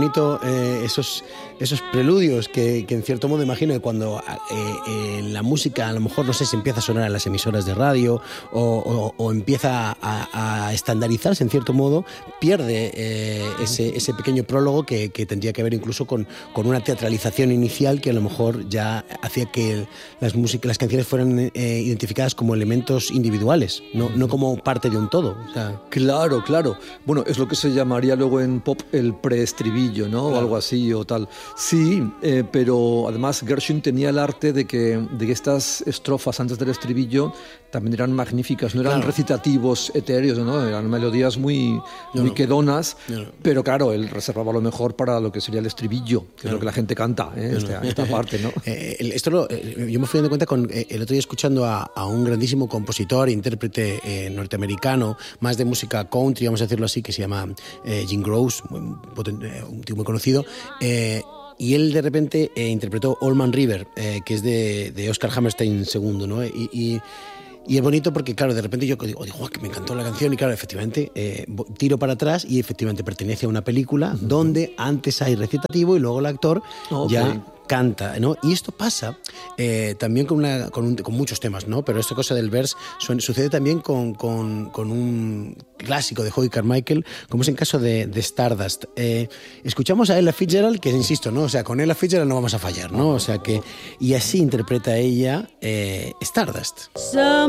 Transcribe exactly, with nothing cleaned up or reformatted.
bonito eh, esos, esos preludios que, que en cierto modo imagino que cuando eh, eh, la música a lo mejor, no sé, si empieza a sonar en las emisoras de radio o, o, o empieza a, a estandarizarse en cierto modo, pierde eh, ese, ese pequeño prólogo que, que tendría que ver incluso con, con una teatralización inicial que a lo mejor ya hacía que las, músicas, las canciones fueran eh, identificadas como elementos individuales, no, no como parte de un todo. O sea, claro, claro. Bueno, es lo que se llamaría luego en pop el preestribillo, ¿no? Claro. O algo así o tal. Sí, eh, pero además Gershwin tenía el arte de que, de que estas estrofas antes del estribillo también eran magníficas, no eran claro. recitativos etéreos, ¿no? Eran melodías muy, muy no, quedonas, no. pero claro, él reservaba lo mejor para lo que sería el estribillo, que no. es lo que la gente canta, ¿eh? esta, no. esta parte, ¿no? Eh, esto lo, eh, yo me fui dando cuenta con, eh, el otro día escuchando a, a un grandísimo compositor, intérprete eh, norteamericano, más de música country, vamos a decirlo así, que se llama eh, Jim Gross, muy potente, eh, un tío muy conocido, eh, y él de repente eh, interpretó Old Man River, eh, que es de, de Oscar Hammerstein segundo, ¿no? Y, y, y es bonito porque, claro, de repente yo digo, digo que me encantó la canción y, claro, efectivamente, eh, tiro para atrás y efectivamente pertenece a una película uh-huh. donde antes hay recitativo y luego el actor okay. ya canta, ¿no? Y esto pasa eh, también con, una, con, un, con muchos temas, ¿no? Pero esta cosa del verse sucede también con, con, con un clásico de Howie Carmichael, como es en caso de, de Stardust. Eh, escuchamos a Ella Fitzgerald, que insisto, ¿no? O sea, con Ella Fitzgerald no vamos a fallar, ¿no? O sea que, y así interpreta ella eh, Stardust. Some